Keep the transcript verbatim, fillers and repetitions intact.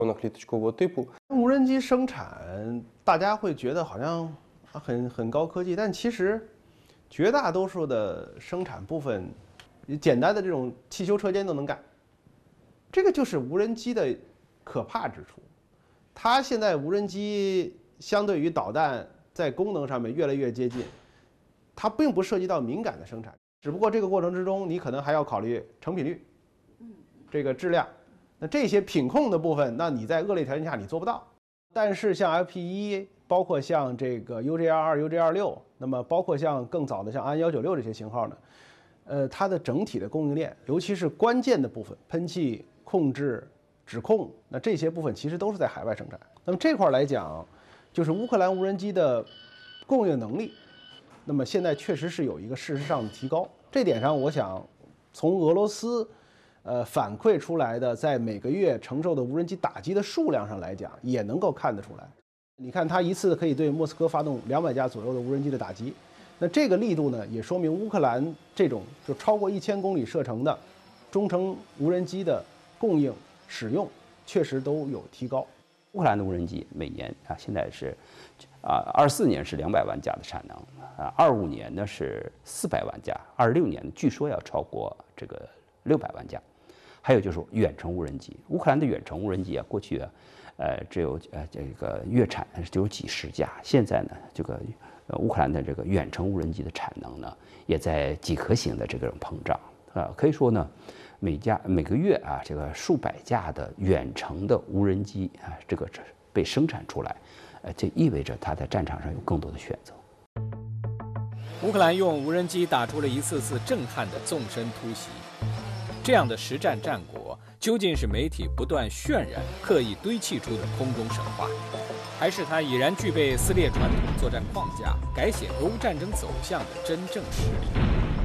аналітичного типу. 无人机生产，大家会觉得好像很很高科技，但其实绝大多数的生产部分，简单的这种汽修车间都能干。这个就是无人机的可怕之处。它现在无人机相对于导弹在功能上面越来越接近，它并不涉及到敏感的生产，只不过这个过程之中，你可能还要考虑成品率，这个质量。那这些品控的部分，那你在恶劣条件下你做不到。但是像 F P 一，包括像这个 U J R 二、U J R 六，那么包括像更早的像安一九六这些型号呢，呃，它的整体的供应链，尤其是关键的部分，喷气控制、指控，那这些部分其实都是在海外生产。那么这块来讲，就是乌克兰无人机的供应能力，那么现在确实是有一个事实上的提高。这点上，我想从俄罗斯。呃，反馈出来的在每个月承受的无人机打击的数量上来讲，也能够看得出来。你看，它一次可以对莫斯科发动两百架左右的无人机的打击，那这个力度呢，也说明乌克兰这种就超过一千公里射程的中程无人机的供应使用确实都有提高。 乌克兰的无人机每年啊，现在是啊，二四年是两百万架的产能啊，二五年呢是四百万架，二六年据说要超过这个六百万架。还有就是远程无人机，乌克兰的远程无人机啊，过去啊，呃，只有呃这个月产只有几十架，现在呢，这个呃乌克兰的这个远程无人机的产能呢，也在几何型的这种膨胀啊，可以说呢，每架每个月啊，这个数百架的远程的无人机啊，这个被生产出来，呃，这意味着它在战场上有更多的选择。 乌克兰用无人机打出了一次次震撼的纵深突袭。这样的实战战果，究竟是媒体不断渲染、刻意堆砌出的空中神话，还是它已然具备撕裂传统作战框架、改写俄乌战争走向的真正实力？